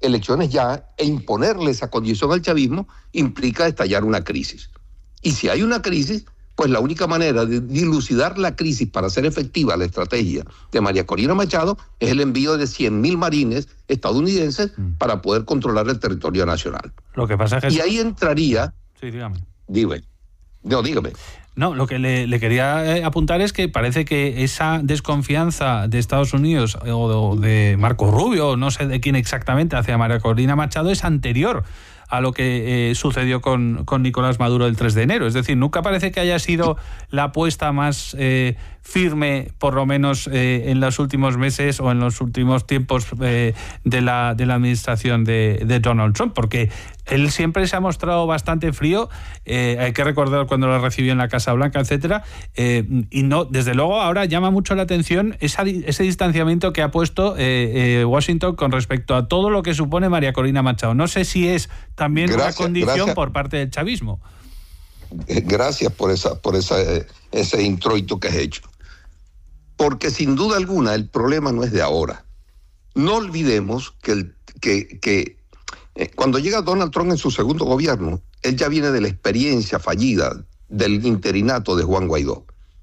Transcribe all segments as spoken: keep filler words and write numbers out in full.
elecciones ya e imponerle esa condición al chavismo implica estallar una crisis. Y si hay una crisis, pues la única manera de dilucidar la crisis para hacer efectiva la estrategia de María Corina Machado es el envío de cien mil marines estadounidenses mm. para poder controlar el territorio nacional. Lo que pasa es que... Y ahí entraría... Sí, dígame. Dígame. No, dígame. No, lo que le, le quería apuntar es que parece que esa desconfianza de Estados Unidos o de Marco Rubio, no sé de quién exactamente, hacia María Corina Machado es anterior a lo que eh, sucedió con, con Nicolás Maduro el tres de enero. Es decir, nunca parece que haya sido la apuesta más eh, firme, por lo menos eh, en los últimos meses o en los últimos tiempos eh, de la de la administración de, de Donald Trump, porque él siempre se ha mostrado bastante frío, eh, hay que recordar cuando lo recibió en la Casa Blanca, etcétera, eh, y no, desde luego ahora llama mucho la atención esa, ese distanciamiento que ha puesto eh, eh, Washington con respecto a todo lo que supone María Corina Machado. No sé si es también gracias, una condición gracias. por parte del chavismo. Gracias por esa, por esa, ese introito que has hecho. Porque sin duda alguna el problema no es de ahora. No olvidemos que, el, que, que eh, cuando llega Donald Trump en su segundo gobierno, él ya viene de la experiencia fallida del interinato de Juan Guaidó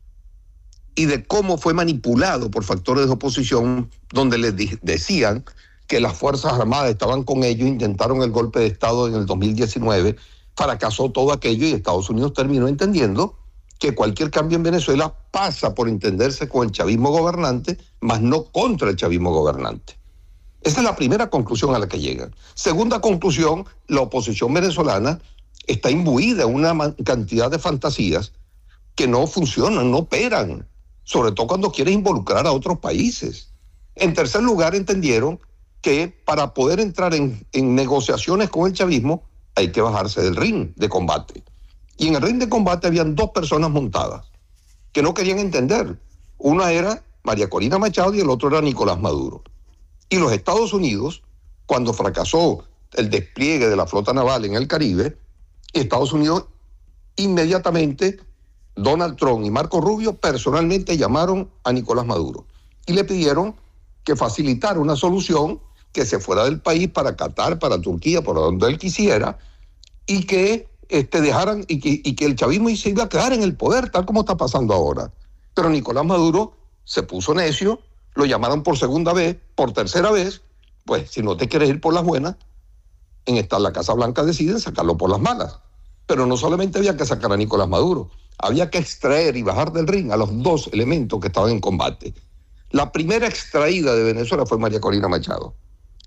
y de cómo fue manipulado por factores de oposición donde les di- decían que las Fuerzas Armadas estaban con ellos, intentaron el golpe de Estado en el dos mil diecinueve, fracasó todo aquello y Estados Unidos terminó entendiendo que cualquier cambio en Venezuela pasa por entenderse con el chavismo gobernante, más no contra el chavismo gobernante. Esa es la primera conclusión a la que llegan. Segunda conclusión, la oposición venezolana está imbuida en una cantidad de fantasías que no funcionan, no operan, sobre todo cuando quieres involucrar a otros países. En tercer lugar, entendieron que para poder entrar en, en negociaciones con el chavismo hay que bajarse del ring de combate. Y en el ring de combate habían dos personas montadas que no querían entender. Una era María Corina Machado y el otro era Nicolás Maduro. Y los Estados Unidos, cuando fracasó el despliegue de la flota naval en el Caribe, Estados Unidos inmediatamente, Donald Trump y Marco Rubio personalmente llamaron a Nicolás Maduro y le pidieron que facilitara una solución que se fuera del país para Qatar, para Turquía, por donde él quisiera, y que este, dejaran, y que, y que el chavismo se iba a quedar en el poder, tal como está pasando ahora. Pero Nicolás Maduro se puso necio, lo llamaron por segunda vez, por tercera vez, pues si no te quieres ir por las buenas, en esta la Casa Blanca deciden sacarlo por las malas. Pero no solamente había que sacar a Nicolás Maduro, había que extraer y bajar del ring a los dos elementos que estaban en combate. La primera extraída de Venezuela fue María Corina Machado.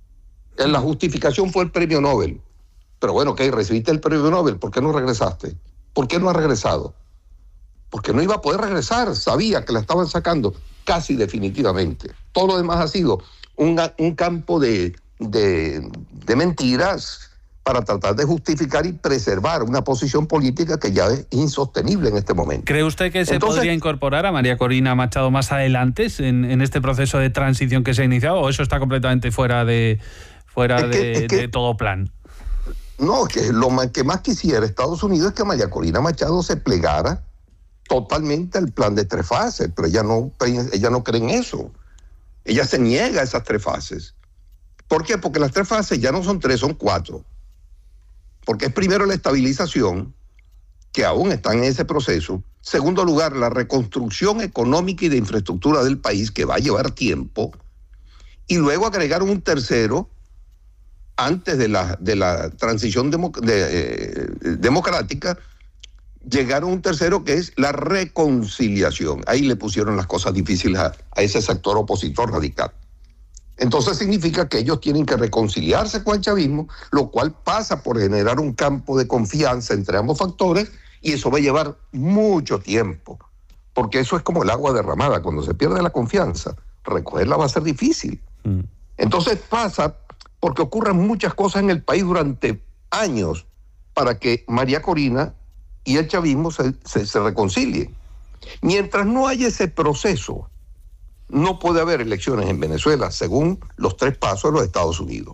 En la justificación fue el premio Nobel. Pero bueno, ¿qué? Recibiste el premio Nobel, ¿por qué no regresaste? ¿Por qué no ha regresado? Porque no iba a poder regresar, sabía que la estaban sacando casi definitivamente. Todo lo demás ha sido un, un campo de, de, de mentiras para tratar de justificar y preservar una posición política que ya es insostenible en este momento. ¿Cree usted que se Entonces, podría incorporar a María Corina Machado más adelante en, en este proceso de transición que se ha iniciado, o eso está completamente fuera de, fuera es que, de, es que, de todo plan? No, que lo que más quisiera Estados Unidos es que María Corina Machado se plegara totalmente al plan de tres fases, pero ella no, ella no cree en eso. Ella se niega a esas tres fases. ¿Por qué? Porque las tres fases ya no son tres, son cuatro. Porque es primero la estabilización, que aún está en ese proceso. Segundo lugar, la reconstrucción económica y de infraestructura del país, que va a llevar tiempo. Y luego agregar un tercero, antes de la, de la transición demo, de, eh, democrática, llegaron un tercero que es la reconciliación. Ahí le pusieron las cosas difíciles a, a ese sector opositor radical. Entonces significa que ellos tienen que reconciliarse con el chavismo, lo cual pasa por generar un campo de confianza entre ambos factores, y eso va a llevar mucho tiempo, porque eso es como el agua derramada. Cuando se pierde la confianza, recogerla va a ser difícil. Mm. Entonces pasa porque ocurren muchas cosas en el país durante años para que María Corina y el chavismo se, se, se reconcilien. Mientras no haya ese proceso, no puede haber elecciones en Venezuela según los tres pasos de los Estados Unidos.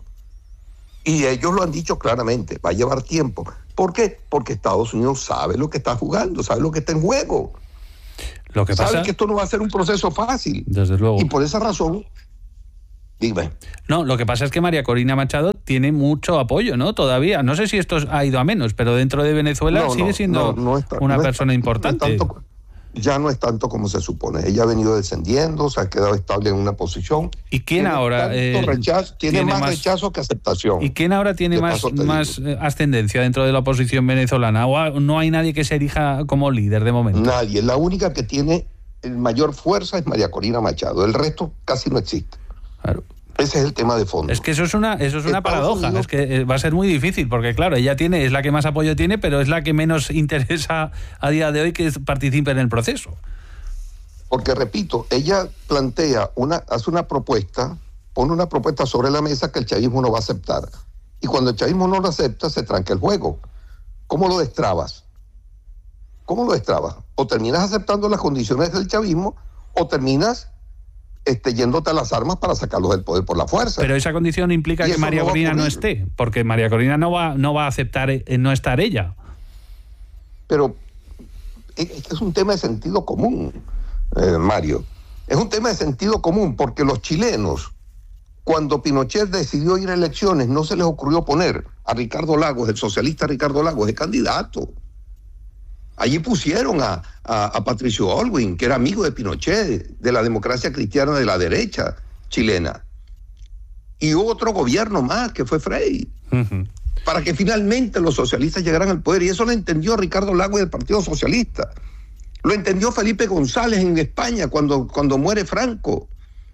Y ellos lo han dicho claramente, va a llevar tiempo. ¿Por qué? Porque Estados Unidos sabe lo que está jugando, sabe lo que está en juego. Lo que pasa... Sabe que esto no va a ser un proceso fácil. Desde luego. Y por esa razón, Dime. No, lo que pasa es que María Corina Machado tiene mucho apoyo, ¿no? Todavía. No sé si esto ha ido a menos, pero dentro de Venezuela no, sigue no, siendo no, no está, una no persona está, importante. No es tanto, ya no es tanto como se supone. Ella ha venido descendiendo, se ha quedado estable en una posición. ¿Y quién tiene ahora? Eh, rechazo, tiene, tiene más, más rechazo que aceptación. ¿Y quién ahora tiene más, más ascendencia dentro de la oposición venezolana? ¿O no hay nadie que se erija como líder de momento? Nadie. La única que tiene mayor fuerza es María Corina Machado. El resto casi no existe. Claro. Ese es el tema de fondo. Es que eso es una, eso es una paradoja. Unidos, es que va a ser muy difícil, porque claro, ella tiene, es la que más apoyo tiene, pero es la que menos interesa a día de hoy que participe en el proceso. Porque, repito, ella plantea una, hace una propuesta, pone una propuesta sobre la mesa que el chavismo no va a aceptar. Y cuando el chavismo no lo acepta, se tranca el juego. ¿Cómo lo destrabas? ¿Cómo lo destrabas? O terminas aceptando las condiciones del chavismo, o terminas Este, yéndote a las armas para sacarlos del poder por la fuerza. Pero esa condición implica que María no Corina no esté, porque María Corina no va, no va a aceptar no estar ella. Pero es un tema de sentido común, eh, Mario. Es un tema de sentido común, porque los chilenos, cuando Pinochet decidió ir a elecciones, no se les ocurrió poner a Ricardo Lagos, el socialista Ricardo Lagos, de candidato. Allí pusieron a, a, a Patricio Aylwin, que era amigo de Pinochet, de la democracia cristiana de la derecha chilena. Y hubo otro gobierno más, que fue Frei, uh-huh. para que finalmente los socialistas llegaran al poder. Y eso lo entendió Ricardo Lagos del Partido Socialista. Lo entendió Felipe González en España cuando, cuando muere Franco.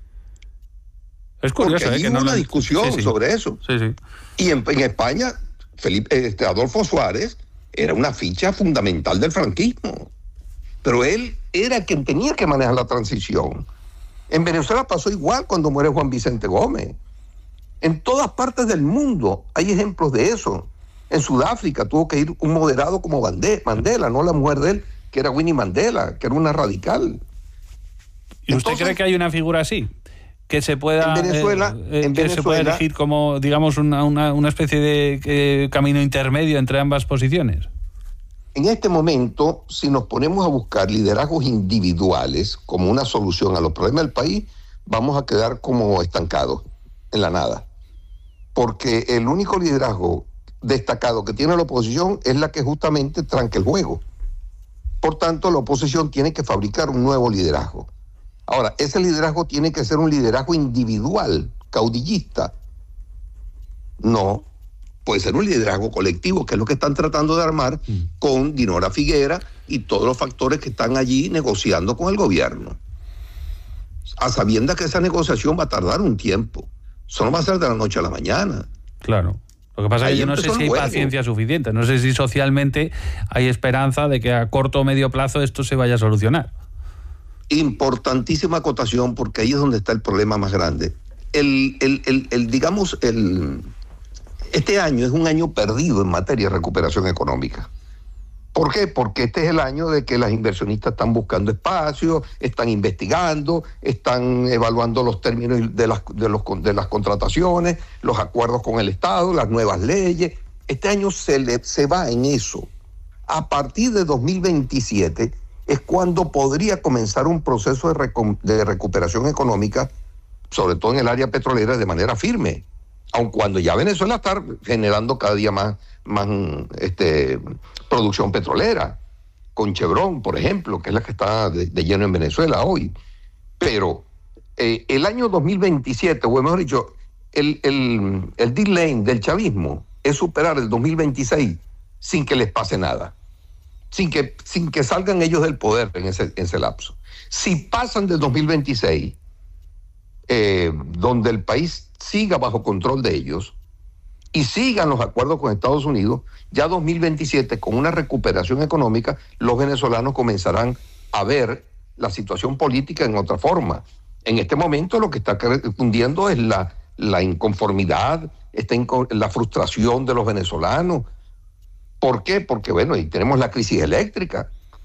Es curioso, Porque eh, que hubo no una lo... discusión sí, sí. sobre eso. Sí, sí. Y en, en España, Felipe, este, Adolfo Suárez era una ficha fundamental del franquismo. Pero él era quien tenía que manejar la transición. En Venezuela pasó igual cuando muere Juan Vicente Gómez. En todas partes del mundo hay ejemplos de eso. En Sudáfrica tuvo que ir un moderado como Mandela, no la mujer de él, que era Winnie Mandela, que era una radical. ¿Y usted Entonces, cree que hay una figura así? Que se pueda, en Venezuela, eh, en que Venezuela, se pueda elegir como, digamos, una, una, una especie de eh, camino intermedio entre ambas posiciones. En este momento, si nos ponemos a buscar liderazgos individuales como una solución a los problemas del país, vamos a quedar como estancados en la nada. Porque el único liderazgo destacado que tiene la oposición es la que justamente tranca el juego. Por tanto, la oposición tiene que fabricar un nuevo liderazgo. Ahora, ese liderazgo tiene que ser un liderazgo individual, caudillista. No, puede ser un liderazgo colectivo, que es lo que están tratando de armar mm. con Dinora Figuera y todos los factores que están allí negociando con el gobierno. A sabiendas que esa negociación va a tardar un tiempo. Eso no va a ser de la noche a la mañana. Claro. Lo que pasa es que yo no sé si hay juego. paciencia suficiente. No sé si socialmente hay esperanza de que a corto o medio plazo esto se vaya a solucionar. Importantísima acotación, porque ahí es donde está el problema más grande. El, el, el, el digamos, el, este año es un año perdido en materia de recuperación económica. ¿Por qué? Porque este es el año de que las inversionistas están buscando espacios, están investigando, están evaluando los términos de las, de, los, de las contrataciones, los acuerdos con el Estado, las nuevas leyes. Este año se, le, se va en eso. A partir de dos mil veintisiete es cuando podría comenzar un proceso de, recu- de recuperación económica, sobre todo en el área petrolera, de manera firme. Aun cuando ya Venezuela está generando cada día más, más este, producción petrolera, con Chevron, por ejemplo, que es la que está de, de lleno en Venezuela hoy. Pero eh, el año dos mil veintisiete, o mejor dicho, el, el, el deadline del chavismo es superar el dos mil veintiséis sin que les pase nada, sin que, sin que salgan ellos del poder en ese, en ese lapso. Si pasan del dos mil veintiséis, eh, donde el país siga bajo control de ellos y sigan los acuerdos con Estados Unidos, ya dos mil veintisiete, con una recuperación económica, los venezolanos comenzarán a ver la situación política en otra forma. En este momento lo que está cundiendo es la, la inconformidad, está inco- la frustración de los venezolanos. ¿Por qué? Porque, bueno, y tenemos la crisis eléctrica.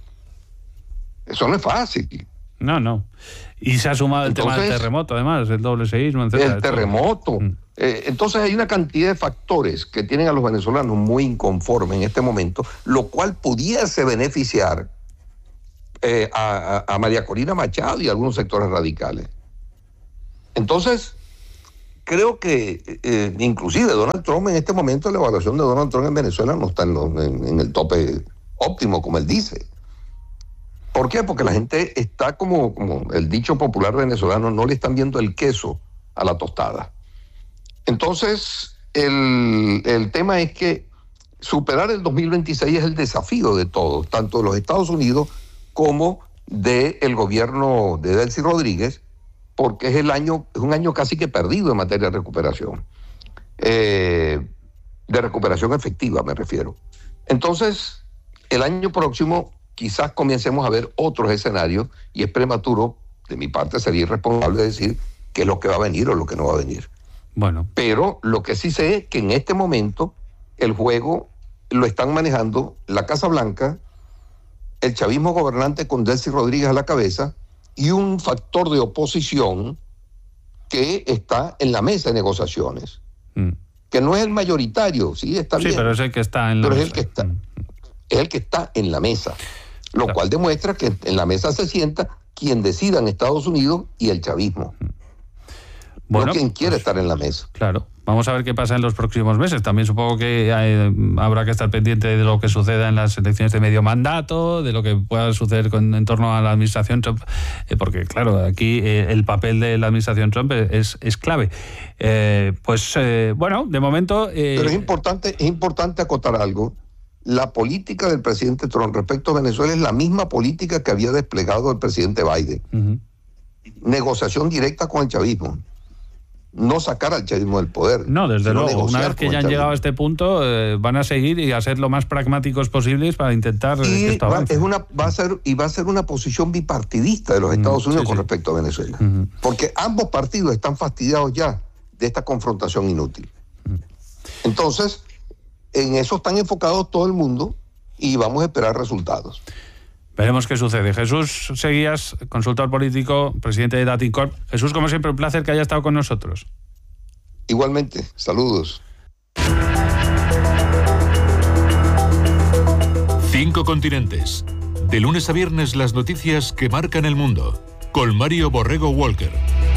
Eso no es fácil. No, no. Y se ha sumado entonces, el tema del terremoto, además, el doble seísmo, etcétera. El terremoto. Mm. Eh, entonces hay una cantidad de factores que tienen a los venezolanos muy inconformes en este momento, lo cual pudiese beneficiar eh, a, a María Corina Machado y a algunos sectores radicales. Entonces, creo que eh, inclusive Donald Trump en este momento, la evaluación de Donald Trump en Venezuela no está en, lo, en, en el tope óptimo, como él dice. ¿Por qué? Porque la gente está como, como el dicho popular venezolano, no le están viendo el queso a la tostada. Entonces, el, el tema es que superar el dos mil veintiséis es el desafío de todos, tanto de los Estados Unidos como del gobierno de Delcy Rodríguez, porque es el año, es un año casi que perdido en materia de recuperación, eh, de recuperación efectiva me refiero. Entonces, el año próximo quizás comencemos a ver otros escenarios y es prematuro, de mi parte sería irresponsable decir qué es lo que va a venir o lo que no va a venir. Bueno. Pero lo que sí sé es que en este momento el juego lo están manejando la Casa Blanca, el chavismo gobernante con Delcy Rodríguez a la cabeza y un factor de oposición que está en la mesa de negociaciones, mm. que no es el mayoritario, sí está sí, bien. pero es el que está en la pero mesa. Es el que está, mm. es el que está en la mesa, lo claro. cual demuestra que en la mesa se sienta quien decida en Estados Unidos y el chavismo. Bueno, no quien quiere pues, estar en la mesa. Claro. Vamos a ver qué pasa en los próximos meses. También supongo que eh, habrá que estar pendiente de lo que suceda en las elecciones de medio mandato, de lo que pueda suceder con, en torno a la administración Trump, eh, porque claro, aquí eh, el papel de la administración Trump es, es clave. Eh, pues eh, bueno, de momento... Eh, Pero es importante, es importante acotar algo. La política del presidente Trump respecto a Venezuela es la misma política que había desplegado el presidente Biden. Uh-huh. Negociación directa con el chavismo. No sacar al chavismo del poder. No, desde luego. Una vez que ya han llegado a este punto, eh, van a seguir y a ser lo más pragmáticos posibles para intentar y que esto avance. Es una, va a ser, y va a ser una posición bipartidista de los Estados Unidos sí, con sí. respecto a Venezuela. Uh-huh. Porque ambos partidos están fastidiados ya de esta confrontación inútil. Uh-huh. Entonces, en eso están enfocados todo el mundo y vamos a esperar resultados. Veremos qué sucede. Jesús Seguías, consultor político, presidente de Datincorp. Jesús, como siempre, un placer que haya estado con nosotros. Igualmente, saludos. Cinco continentes. De lunes a viernes las noticias que marcan el mundo. Con Mario Borrego Walker.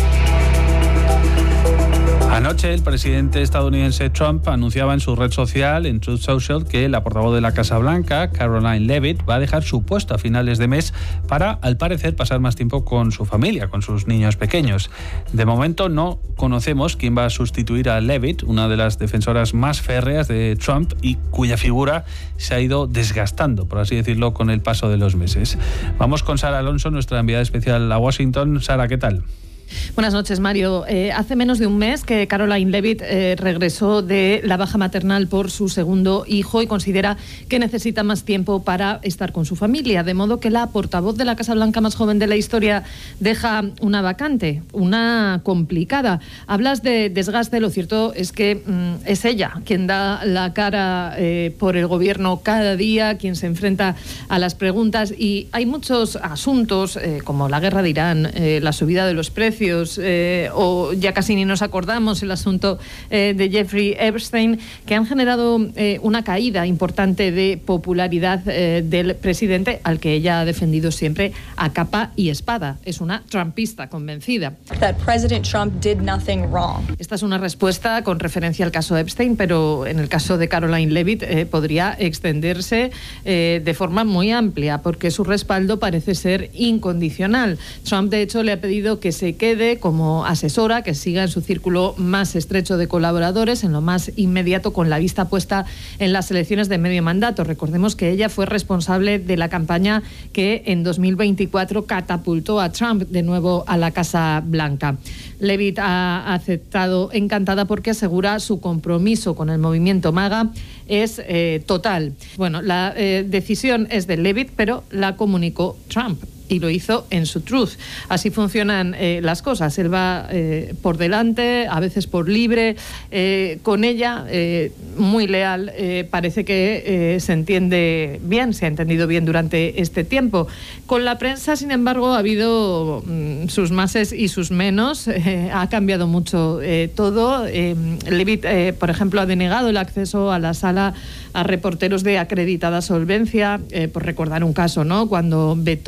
Anoche el presidente estadounidense Trump anunciaba en su red social, en Truth Social, que la portavoz de la Casa Blanca, Karoline Leavitt, va a dejar su puesto a finales de mes para, al parecer, pasar más tiempo con su familia, con sus niños pequeños. De momento no conocemos quién va a sustituir a Leavitt, una de las defensoras más férreas de Trump y cuya figura se ha ido desgastando, por así decirlo, con el paso de los meses. Vamos con Sara Alonso, nuestra enviada especial a Washington. Sara, ¿qué tal? Buenas noches, Mario. Eh, hace menos de un mes que Karoline Leavitt eh, regresó de la baja maternal por su segundo hijo y considera que necesita más tiempo para estar con su familia, de modo que la portavoz de la Casa Blanca más joven de la historia deja una vacante, una complicada. Hablas de desgaste, lo cierto es que mm, es ella quien da la cara eh, por el gobierno cada día, quien se enfrenta a las preguntas y hay muchos asuntos eh, como la guerra de Irán, eh, la subida de los precios, Eh, o ya casi ni nos acordamos el asunto eh, de Jeffrey Epstein, que han generado eh, una caída importante de popularidad eh, del presidente, al que ella ha defendido siempre a capa y espada. Es una trumpista convencida. That President Trump did nothing wrong. Esta es una respuesta con referencia al caso Epstein, pero en el caso de Karoline Leavitt eh, podría extenderse eh, de forma muy amplia, porque su respaldo parece ser incondicional. Trump, de hecho, le ha pedido que se quede como asesora, que siga en su círculo más estrecho de colaboradores, en lo más inmediato, con la vista puesta en las elecciones de medio mandato. Recordemos que ella fue responsable de la campaña que en dos mil veinticuatro catapultó a Trump de nuevo a la Casa Blanca. Leavitt ha aceptado encantada porque asegura su compromiso con el movimiento MAGA es eh, total. Bueno, la eh, decisión es de Leavitt, pero la comunicó Trump. Y lo hizo en su Truth. Así funcionan eh, las cosas. Él va eh, por delante, a veces por libre. Eh, con ella, eh, muy leal, eh, parece que eh, se entiende bien, se ha entendido bien durante este tiempo. Con la prensa, sin embargo, ha habido mm, sus máses y sus menos. Eh, ha cambiado mucho eh, todo. Eh, Leavitt, eh, por ejemplo, ha denegado el acceso a la sala a reporteros de acreditada solvencia, eh, por recordar un caso, ¿no? Cuando vetó a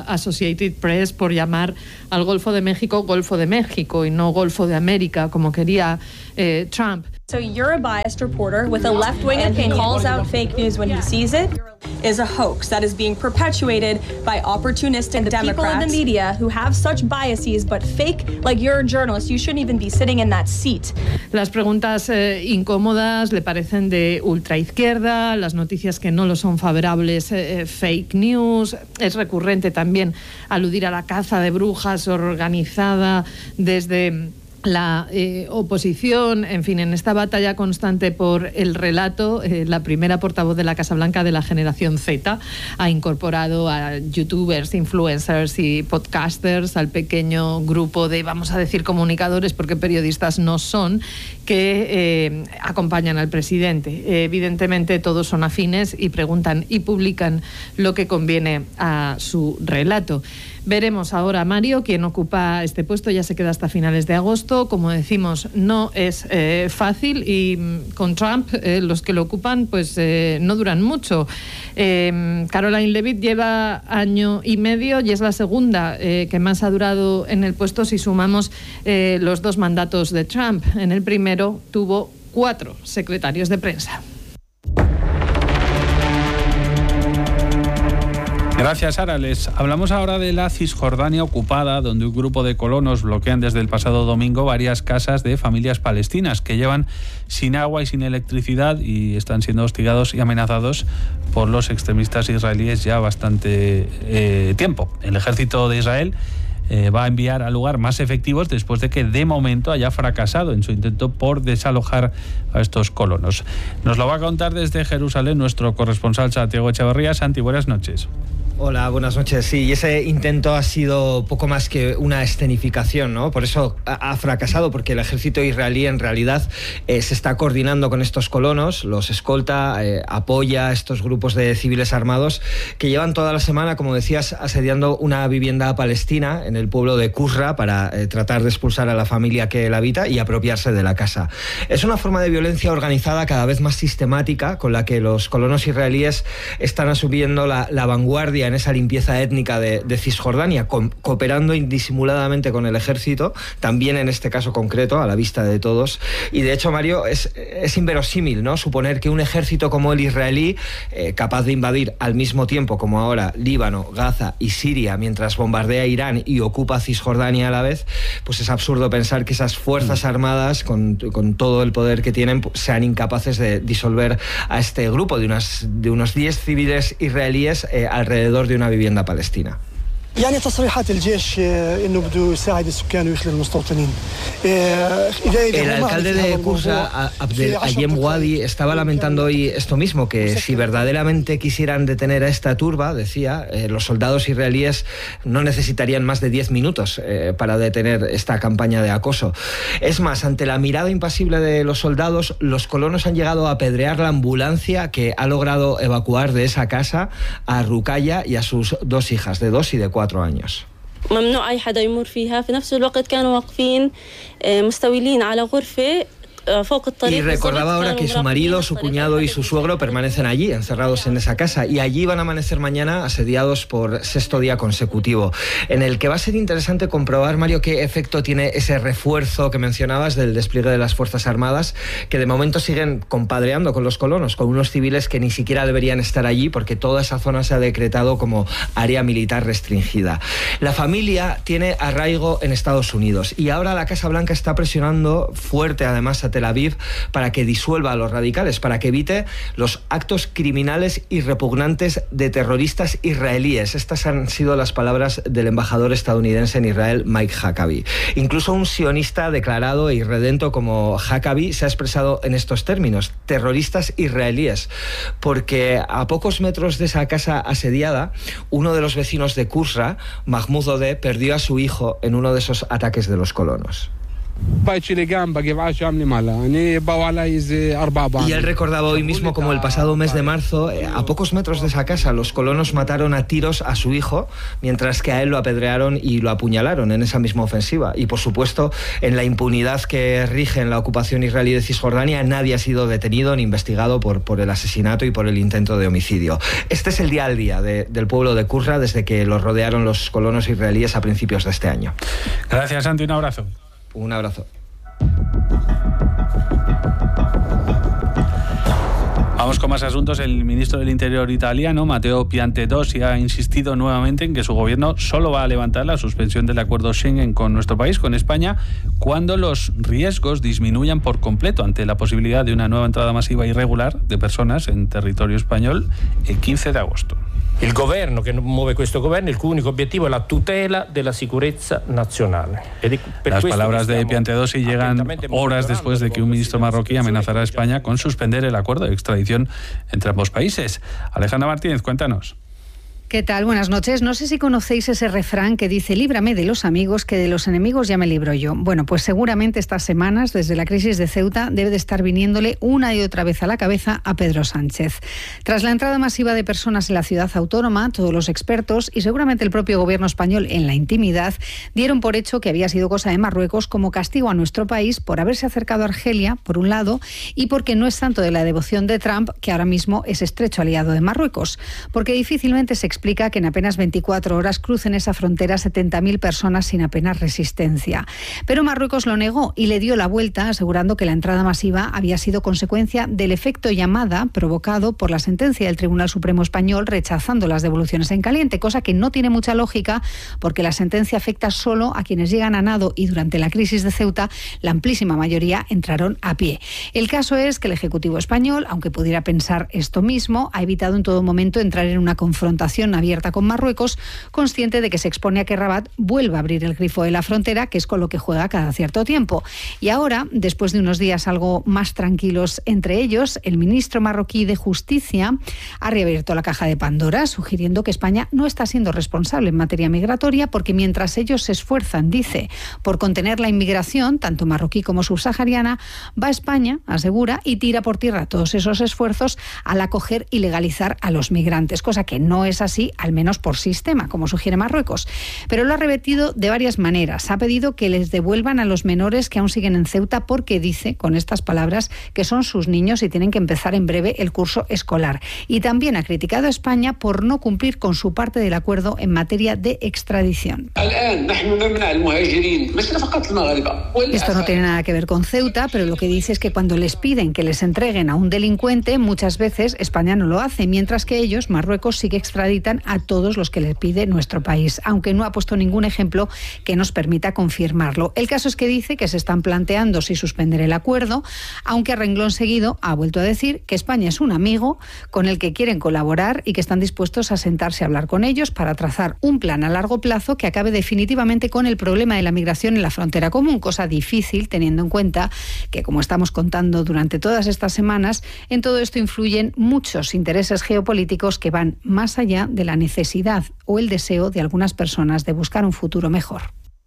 Associated Press por llamar al Golfo de México Golfo de México y no Golfo de América, como quería eh, Trump. So you're a biased reporter with a left-wing opinion. He calls out fake news when he sees it. Is a hoax that is being perpetuated by opportunistic the Democrats. People in the media who have such biases but fake, like you're a journalist, you shouldn't even be sitting in that seat. Las preguntas eh, incómodas le parecen de ultraizquierda, las noticias que no lo son favorables, eh, fake news. Es recurrente también aludir a la caza de brujas organizada desde la eh, oposición, en fin, en esta batalla constante por el relato, eh, la primera portavoz de la Casa Blanca de la generación Z ha incorporado a youtubers, influencers y podcasters al pequeño grupo de, vamos a decir, comunicadores, porque periodistas no son, que eh, acompañan al presidente. Eh, evidentemente todos son afines y preguntan y publican lo que conviene a su relato. Veremos ahora a Mario, quien ocupa este puesto, ya se queda hasta finales de agosto. Como decimos, no es eh, fácil y con Trump eh, los que lo ocupan pues eh, no duran mucho. Eh, Caroline Leavitt lleva año y medio y es la segunda eh, que más ha durado en el puesto si sumamos eh, los dos mandatos de Trump. En el primero tuvo cuatro secretarios de prensa. Gracias, Sara. Les hablamos ahora de la Cisjordania ocupada, donde un grupo de colonos bloquean desde el pasado domingo varias casas de familias palestinas que llevan sin agua y sin electricidad y están siendo hostigados y amenazados por los extremistas israelíes ya bastante eh, tiempo. El ejército de Israel eh, va a enviar al lugar más efectivos después de que de momento haya fracasado en su intento por desalojar a estos colonos. Nos lo va a contar desde Jerusalén nuestro corresponsal Santiago Echeverría. Santi, buenas noches. Hola, buenas noches. Sí, y ese intento ha sido poco más que una escenificación, ¿no? Por eso ha, ha fracasado, porque el ejército israelí en realidad eh, se está coordinando con estos colonos, los escolta, eh, apoya a estos grupos de civiles armados que llevan toda la semana, como decías, asediando una vivienda palestina en el pueblo de Qusra para eh, tratar de expulsar a la familia que la habita y apropiarse de la casa. Es una forma de violencia organizada cada vez más sistemática con la que los colonos israelíes están asumiendo la, la vanguardia en esa limpieza étnica de, de Cisjordania, co- cooperando indisimuladamente con el ejército, también en este caso concreto, a la vista de todos. Y de hecho, Mario, es, es inverosímil, ¿no?, suponer que un ejército como el israelí, eh, capaz de invadir al mismo tiempo como ahora Líbano, Gaza y Siria, mientras bombardea Irán y ocupa Cisjordania a la vez, pues es absurdo pensar que esas fuerzas armadas, con, con todo el poder que tienen, sean incapaces de disolver a este grupo de, unas, de unos diez civiles israelíes eh, alrededor de una vivienda palestina. يعني تصريحات الجيش انه بده يساعد السكان ويخلي المستوطنين. El alcalde de Qusra, Abdel Ayem Wadi, estaba lamentando hoy esto mismo, que si verdaderamente quisieran detener a esta turba, decía, eh, los soldados israelíes no necesitarían más de diez minutos eh, para detener esta campaña de acoso. Es más, ante la mirada impasible de los soldados, los colonos han llegado a apedrear la ambulancia que ha logrado evacuar de esa casa a Ruqayya y a sus dos hijas, de dos y de cuatro años. ممنوع أي حدا يمر فيها. في نفس الوقت كانوا واقفين مستولين على غرفة. Y recordaba ahora que su marido, su cuñado y su suegro permanecen allí, encerrados en esa casa, y allí van a amanecer mañana asediados por sexto día consecutivo, en el que va a ser interesante comprobar, Mario, qué efecto tiene ese refuerzo que mencionabas del despliegue de las Fuerzas Armadas, que de momento siguen compadreando con los colonos, con unos civiles que ni siquiera deberían estar allí, porque toda esa zona se ha decretado como área militar restringida. La familia tiene arraigo en Estados Unidos, y ahora la Casa Blanca está presionando fuerte, además, a Tel Aviv para que disuelva a los radicales, para que evite los actos criminales y repugnantes de terroristas israelíes. Estas han sido las palabras del embajador estadounidense en Israel, Mike Huckabee. Incluso un sionista declarado e irredento como Huckabee se ha expresado en estos términos: terroristas israelíes, porque a pocos metros de esa casa asediada, uno de los vecinos de Qusra, Mahmoud Odeh, perdió a su hijo en uno de esos ataques de los colonos. Y él recordaba hoy mismo como el pasado mes de marzo, a pocos metros de esa casa, los colonos mataron a tiros a su hijo, mientras que a él lo apedrearon y lo apuñalaron en esa misma ofensiva. Y por supuesto, en la impunidad que rige en la ocupación israelí de Cisjordania, nadie ha sido detenido ni investigado por, por el asesinato y por el intento de homicidio. Este es el día al día de, del pueblo de Qurra desde que los rodearon los colonos israelíes a principios de este año. Gracias, Santi, un abrazo. Un abrazo. Vamos con más asuntos. El ministro del Interior italiano, Matteo Piantedosi, ha insistido nuevamente en que su gobierno solo va a levantar la suspensión del acuerdo Schengen con nuestro país, con España, cuando los riesgos disminuyan por completo ante la posibilidad de una nueva entrada masiva irregular de personas en territorio español el quince de agosto. Il governo che muove questo governo, il cui unico obiettivo è la tutela della sicurezza nazionale. Las palabras de Piantedosi llegan horas después de que un ministro marroquí amenazara a España con suspender el acuerdo de extradición entre ambos países. Alejandra Martínez, cuéntanos. ¿Qué tal? Buenas noches. No sé si conocéis ese refrán que dice líbrame de los amigos, que de los enemigos ya me libro yo. Bueno, pues seguramente estas semanas, desde la crisis de Ceuta, debe de estar viniéndole una y otra vez a la cabeza a Pedro Sánchez. Tras la entrada masiva de personas en la ciudad autónoma, todos los expertos y seguramente el propio gobierno español en la intimidad dieron por hecho que había sido cosa de Marruecos como castigo a nuestro país por haberse acercado a Argelia, por un lado, y porque no es tanto de la devoción de Trump, que ahora mismo es estrecho aliado de Marruecos, porque difícilmente se explica que en apenas veinticuatro horas crucen esa frontera setenta mil personas sin apenas resistencia. Pero Marruecos lo negó y le dio la vuelta, asegurando que la entrada masiva había sido consecuencia del efecto llamada provocado por la sentencia del Tribunal Supremo Español rechazando las devoluciones en caliente, cosa que no tiene mucha lógica porque la sentencia afecta solo a quienes llegan a nado y durante la crisis de Ceuta la amplísima mayoría entraron a pie. El caso es que el Ejecutivo español, aunque pudiera pensar esto mismo, ha evitado en todo momento entrar en una confrontación abierta con Marruecos, consciente de que se expone a que Rabat vuelva a abrir el grifo de la frontera, que es con lo que juega cada cierto tiempo. Y ahora, después de unos días algo más tranquilos entre ellos, el ministro marroquí de Justicia ha reabierto la caja de Pandora, sugiriendo que España no está siendo responsable en materia migratoria porque mientras ellos se esfuerzan, dice, por contener la inmigración, tanto marroquí como subsahariana, va España, asegura, y tira por tierra todos esos esfuerzos al acoger y legalizar a los migrantes, cosa que no es así, al menos por sistema, como sugiere Marruecos. Pero lo ha revertido de varias maneras. Ha pedido que les devuelvan a los menores que aún siguen en Ceuta porque dice, con estas palabras, que son sus niños y tienen que empezar en breve el curso escolar. Y también ha criticado a España por no cumplir con su parte del acuerdo en materia de extradición. Esto no tiene nada que ver con Ceuta, pero lo que dice es que cuando les piden que les entreguen a un delincuente, muchas veces España no lo hace, mientras que ellos, Marruecos, sí que extraditan a todos los que les pide nuestro país, aunque no ha puesto ningún ejemplo que nos permita confirmarlo. El caso es que dice que se están planteando si suspender el acuerdo, aunque a renglón seguido ha vuelto a decir que España es un amigo con el que quieren colaborar y que están dispuestos a sentarse a hablar con ellos para trazar un plan a largo plazo que acabe definitivamente con el problema de la migración en la frontera común, cosa difícil teniendo en cuenta que, como estamos contando durante todas estas semanas, en todo esto influyen muchos intereses geopolíticos que van más allá de la necesidad o el deseo de algunas personas de buscar un futuro mejor.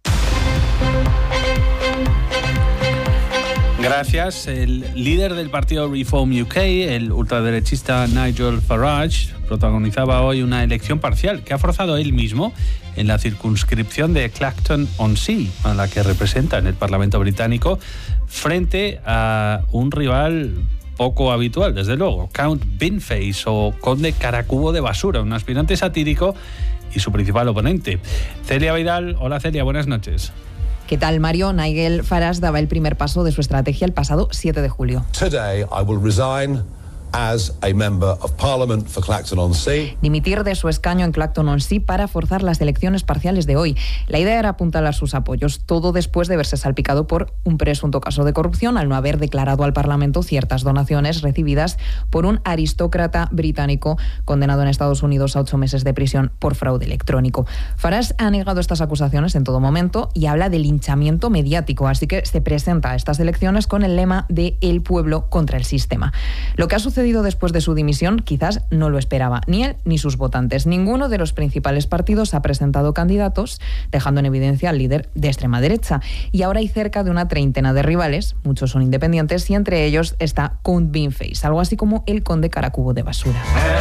Gracias. El líder del partido Reform U K, el ultraderechista Nigel Farage, protagonizaba hoy una elección parcial que ha forzado él mismo en la circunscripción de Clacton-on-Sea, a la que representa en el Parlamento británico, frente a un rival poco habitual, desde luego, Count Binface o Conde Caracubo de Basura, un aspirante satírico y su principal oponente. Celia Vidal. Hola Celia, buenas noches. ¿Qué tal, Mario? Nigel Farage daba el primer paso de su estrategia el pasado siete de julio. Today I will resign as a member of Parliament for Clacton-on-Sea. Dimitir de su escaño en Clacton-on-Sea para forzar las elecciones parciales de hoy. La idea era apuntalar sus apoyos, todo después de verse salpicado por un presunto caso de corrupción al no haber declarado al Parlamento ciertas donaciones recibidas por un aristócrata británico condenado en Estados Unidos a ocho meses de prisión por fraude electrónico. Farage ha negado estas acusaciones en todo momento y habla de linchamiento mediático, así que se presenta a estas elecciones con el lema de el pueblo contra el sistema. Lo que ha sucedido sucedido después de su dimisión quizás no lo esperaba, ni él ni sus votantes. Ninguno de los principales partidos ha presentado candidatos, dejando en evidencia al líder de extrema derecha. Y ahora hay cerca de una treintena de rivales, muchos son independientes, y entre ellos está Count Beanface, algo así como el conde Caracubo de basura.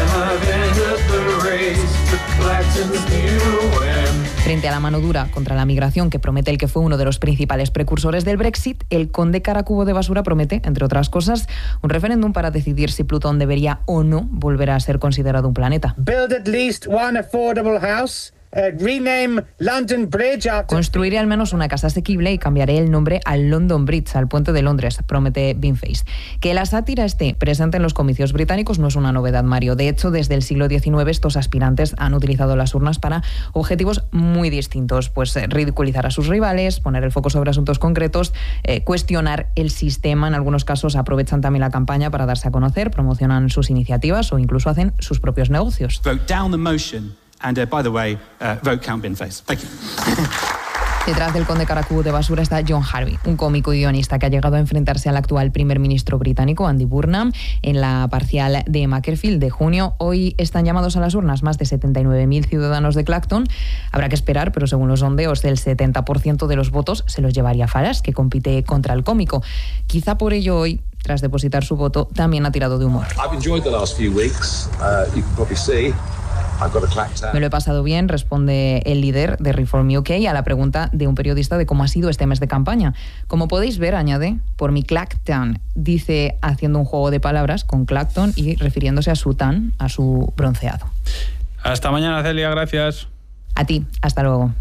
Frente a la mano dura contra la migración que promete el que fue uno de los principales precursores del Brexit, el conde Caracubo de basura promete, entre otras cosas, un referéndum para decidir si Plutón debería o no volver a ser considerado un planeta. Build at least one affordable house. Uh, rename London Bridge after... Construiré al menos una casa asequible y cambiaré el nombre al London Bridge, al puente de Londres, promete Beanface. Que la sátira esté presente en los comicios británicos no es una novedad, Mario. De hecho, desde el siglo diecinueve estos aspirantes han utilizado las urnas para objetivos muy distintos, pues eh, ridiculizar a sus rivales, poner el foco sobre asuntos concretos, eh, cuestionar el sistema. En algunos casos aprovechan también la campaña para darse a conocer, promocionan sus iniciativas o incluso hacen sus propios negocios. Vote down the motion. And uh, by the way, uh, vote Count Beanface. Thank you. Detrás del conde Caracubo de basura está John Harvey, un cómico y guionista que ha llegado a enfrentarse al actual primer ministro británico, Andy Burnham, en la parcial de Macclesfield de junio. Hoy están llamados a las urnas más de setenta y nueve mil ciudadanos de Clacton. Habrá que esperar, pero según los sondeos, el setenta por ciento de los votos se los llevaría Farage, que compite contra el cómico. Quizá por ello hoy, tras depositar su voto, también ha tirado de humor. I've enjoyed the last few weeks. Uh, you can probably see. Me lo he pasado bien, responde el líder de Reform U K a la pregunta de un periodista de cómo ha sido este mes de campaña. Como podéis ver, añade, por mi Clacton, dice haciendo un juego de palabras con Clacton y refiriéndose a su tan, a su bronceado. Hasta mañana, Celia, gracias. A ti, hasta luego.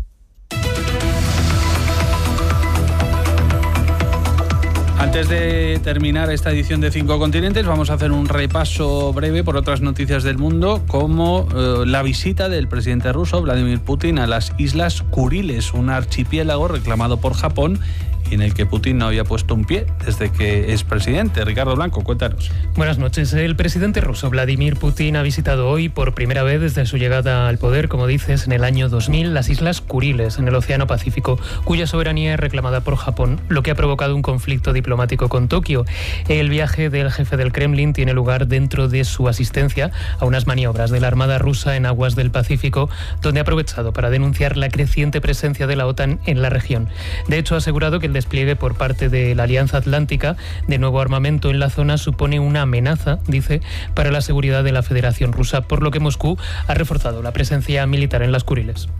Antes de terminar esta edición de Cinco Continentes, vamos a hacer un repaso breve por otras noticias del mundo, como eh, la visita del presidente ruso Vladimir Putin a las Islas Kuriles, un archipiélago reclamado por Japón y en el que Putin no había puesto un pie desde que es presidente. Ricardo Blanco, cuéntanos. Buenas noches. El presidente ruso Vladimir Putin ha visitado hoy por primera vez desde su llegada al poder, como dices, en el año dos mil, las Islas Kuriles, en el Océano Pacífico, cuya soberanía es reclamada por Japón, lo que ha provocado un conflicto diplomático con Tokio. El viaje del jefe del Kremlin tiene lugar dentro de su asistencia a unas maniobras de la Armada rusa en aguas del Pacífico, donde ha aprovechado para denunciar la creciente presencia de la OTAN en la región. De hecho, ha asegurado que el despliegue por parte de la Alianza Atlántica de nuevo armamento en la zona supone una amenaza, dice, para la seguridad de la Federación Rusa, por lo que Moscú ha reforzado la presencia militar en las Kuriles.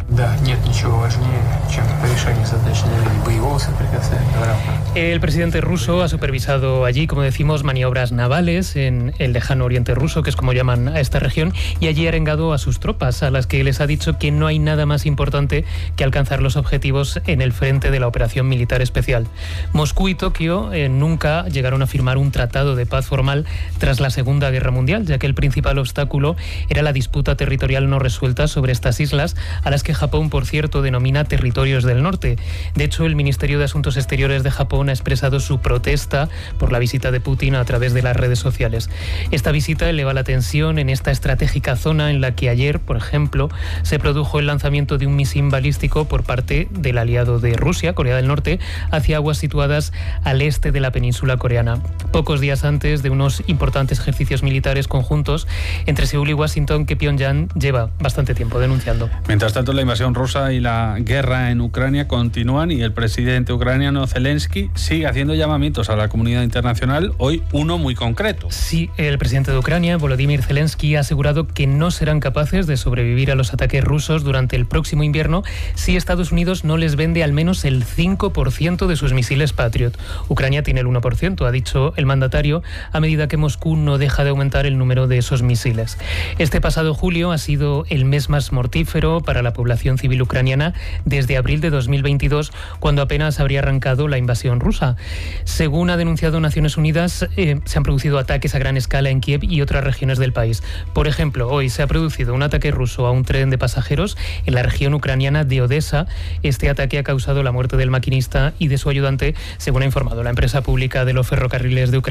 El presidente ruso ha supervisado allí, como decimos, maniobras navales en el lejano oriente ruso, que es como llaman a esta región, y allí ha arengado a sus tropas, a las que les ha dicho que no hay nada más importante que alcanzar los objetivos en el frente de la operación militar especial. Moscú y Tokio eh, nunca llegaron a firmar un tratado de paz formal tras la Segunda Guerra Mundial, ya que el principal obstáculo era la disputa territorial no resuelta sobre estas islas, a las que Japón, por cierto, denomina territorios del norte. De hecho, el Ministerio de Asuntos Exteriores de Japón ha expresado su protesta por la visita de Putin a través de las redes sociales. Esta visita eleva la tensión en esta estratégica zona en la que ayer, por ejemplo, se produjo el lanzamiento de un misil balístico por parte del aliado de Rusia, Corea del Norte, hacia aguas situadas al este de la península coreana, pocos días antes de unos importantes ejercicios militares conjuntos entre Seúl y Washington que Pyongyang lleva bastante tiempo denunciando. Mientras tanto, la invasión rusa y la guerra en Ucrania continúan y el presidente ucraniano Zelensky sigue haciendo llamamientos a la comunidad internacional, hoy uno muy concreto. Sí, el presidente de Ucrania, Volodymyr Zelensky, ha asegurado que no serán capaces de sobrevivir a los ataques rusos durante el próximo invierno si Estados Unidos no les vende al menos el cinco por ciento de sus misiles Patriot. Ucrania tiene el uno por ciento, ha dicho el mandatario, a medida que Moscú no deja de aumentar el número de esos misiles. Este pasado julio ha sido el mes más mortífero para la población civil ucraniana desde abril de dos mil veintidós, cuando apenas habría arrancado la invasión rusa. Según ha denunciado Naciones Unidas, eh, se han producido ataques a gran escala en Kiev y otras regiones del país. Por ejemplo, hoy se ha producido un ataque ruso a un tren de pasajeros en la región ucraniana de Odessa. Este ataque ha causado la muerte del maquinista y de su ayudante, según ha informado la empresa pública de los ferrocarriles de Ucrania.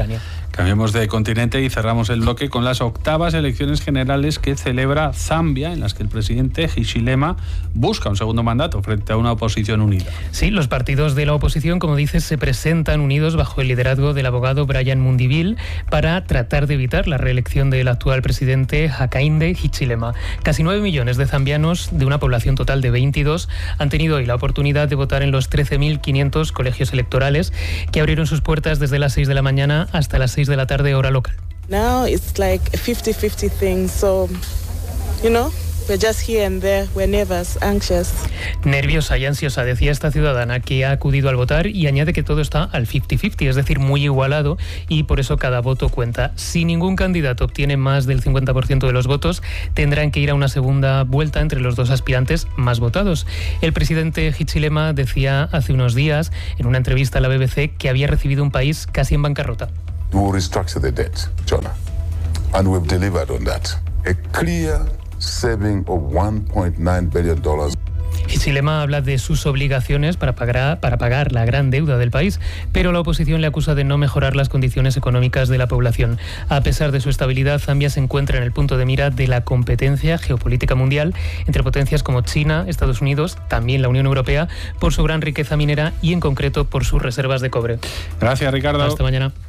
Cambiamos de continente y cerramos el bloque con las octavas elecciones generales que celebra Zambia, en las que el presidente Hichilema busca un segundo mandato frente a una oposición unida. Sí, los partidos de la oposición, como dices, se presentan unidos bajo el liderazgo del abogado Brian Mundivil para tratar de evitar la reelección del actual presidente Hakainde Hichilema. Casi nueve millones de zambianos, de una población total de veintidós, han tenido hoy la oportunidad de votar en los trece mil quinientos colegios electorales que abrieron sus puertas desde las seis de la mañana hasta las seis de la tarde, hora local. Now it's like a fifty fifty thing, so, you know, we're just here and there, we're nervous, anxious. Nerviosa y ansiosa, decía esta ciudadana que ha acudido al votar, y añade que todo está al cincuenta cincuenta, es decir, muy igualado, y por eso cada voto cuenta. Si ningún candidato obtiene más del cincuenta por ciento de los votos, tendrán que ir a una segunda vuelta entre los dos aspirantes más votados. El presidente Hichilema decía hace unos días, en una entrevista a la B B C, que había recibido un país casi en bancarrota. We will restructure the debt, Jonah, and we've delivered on that. A clear saving of one point nine billion dollars. Hichilema habla de sus obligaciones para pagar, para pagar la gran deuda del país, pero la oposición le acusa de no mejorar las condiciones económicas de la población. A pesar de su estabilidad, Zambia se encuentra en el punto de mira de la competencia geopolítica mundial entre potencias como China, Estados Unidos, también la Unión Europea, por su gran riqueza minera y en concreto por sus reservas de cobre. Gracias, Ricardo. Hasta mañana.